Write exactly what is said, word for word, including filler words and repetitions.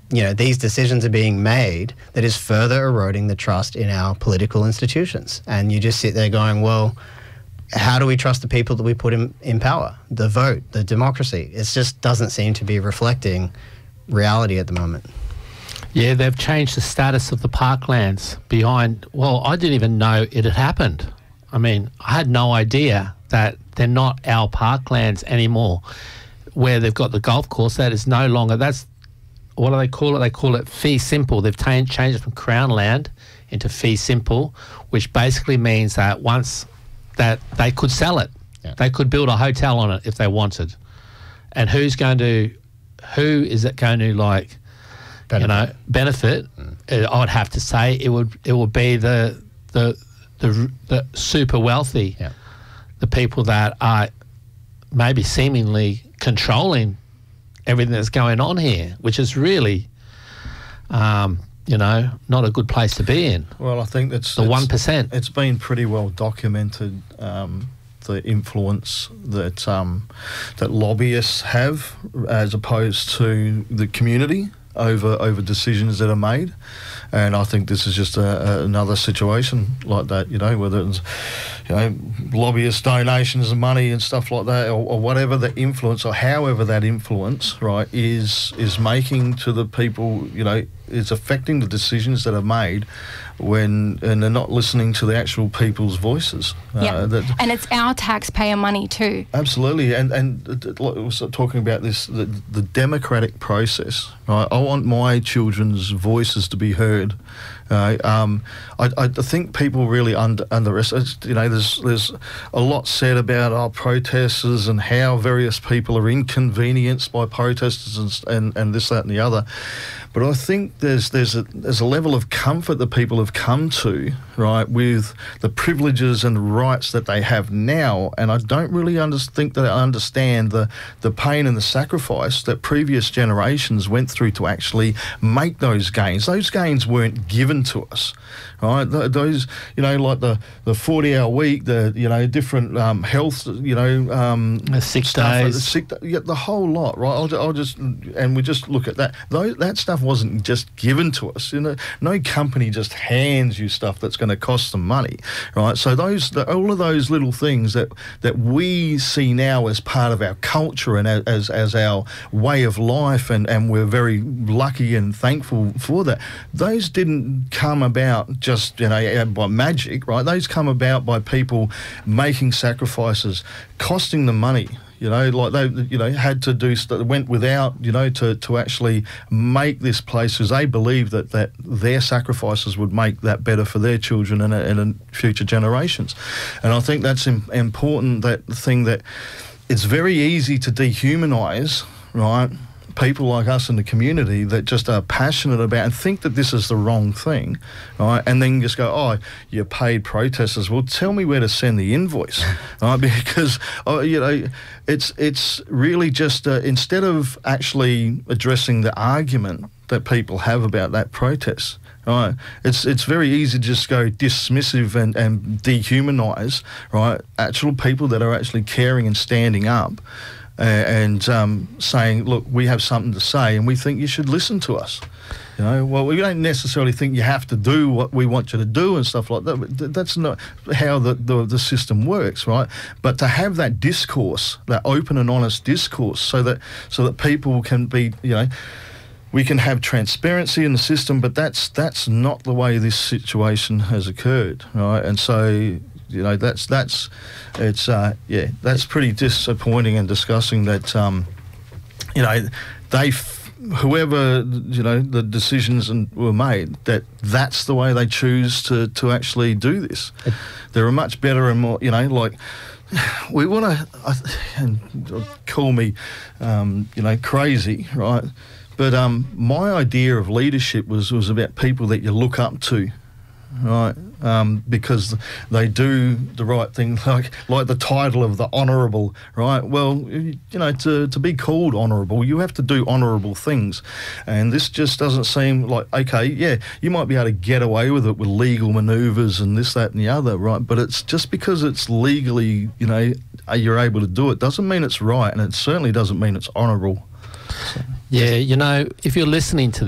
you know, these decisions are being made that is further eroding the trust in our political institutions. And you just sit there going, well, how do we trust the people that we put in, in power? The vote, the democracy. It just doesn't seem to be reflecting reality at the moment. Yeah, they've changed the status of the parklands behind... Well, I didn't even know it had happened. I mean, I had no idea that they're not our parklands anymore. Where they've got the golf course, that is no longer... That's... What do they call it? They call it fee simple. They've t- changed it from Crown land into fee simple, which basically means that once that they could sell it, yeah. they could build a hotel on it if they wanted. And who's going to... Who is it going to, like... Benefit. You know, benefit. Mm. I would have to say it would it would be the the the, the super wealthy, yeah. the people that are maybe seemingly controlling everything that's going on here, which is really, um, you know, not a good place to be in. Well, I think that's the one percent. It's been pretty well documented. Um, the influence that um, that lobbyists have, as opposed to the community. Over over decisions that are made, and I think this is just a, a, another situation like that. You know, whether it's you know lobbyist donations and money and stuff like that, or, or whatever the influence, or however that influence, right, is is making to the people. You know, is affecting the decisions that are made when and they're not listening to the actual people's voices. Yeah, uh, that, and it's our taxpayer money too. Absolutely, and and like we were talking about this, the, the democratic process. Right, I want my children's voices to be heard. Uh, um, I, I think people really under, underestimate. You know, there's there's a lot said about our protesters and how various people are inconvenienced by protesters and and, and this, that, and the other. But I think there's there's a there's a level of comfort that people have come to, right, with the privileges and rights that they have now, and I don't really under, think that I understand the the pain and the sacrifice that previous generations went through to actually make those gains. Those gains weren't given to us, right? Those, you know, like the the forty-hour week, the you know different um, health, you know, um, the six stuff, days, the, sick, yeah, the whole lot, right? I'll, I'll just and we just look at that. Those, that stuff wasn't just given to us. You know, no company just hands you stuff that's going to cost them money, right? So those, the, all of those little things that that we see now as part of our culture and as as our way of life, and and we're very lucky and thankful for that. Those didn't come about just, you know, by magic, right? Those come about by people making sacrifices, costing them money. You know, like they, you know, had to do, went without, you know, to, to actually make this place, because they believed that, that their sacrifices would make that better for their children and, and future generations. And I think that's im- important, that thing that it's very easy to dehumanise, right, people like us in the community that just are passionate about and think that this is the wrong thing, right? And then just go, oh, you paid protesters. Well, tell me where to send the invoice, right? Because, oh, you know, it's it's really just, uh, instead of actually addressing the argument that people have about that protest, right, it's it's very easy to just go dismissive and, and dehumanise, right, actual people that are actually caring and standing up. Uh, and um, saying, look, we have something to say and we think you should listen to us. You know, well, we don't necessarily think you have to do what we want you to do and stuff like that. But th- that's not how the, the, the system works, right? But to have that discourse, that open and honest discourse, so that so that people can be, you know, we can have transparency in the system, but that's that's not the way this situation has occurred, right? And so, you know, that's that's it's uh, yeah, that's pretty disappointing and disgusting that um, you know, they f- whoever, you know, the decisions and were made, that that's the way they choose to to actually do this. There are much better and more, you know, like. We want to, uh, and call me, um, you know, crazy, right? But um, my idea of leadership was was about people that you look up to, right? Um, because they do the right thing, like like the title of the honourable, right? Well, you know, to to be called honourable, you have to do honourable things, and this just doesn't seem like, okay, yeah, you might be able to get away with it with legal manoeuvres and this, that, and the other, right? But it's just because it's legally, you know, you're able to do it doesn't mean it's right, and it certainly doesn't mean it's honourable. So, yeah, you know, if you're listening to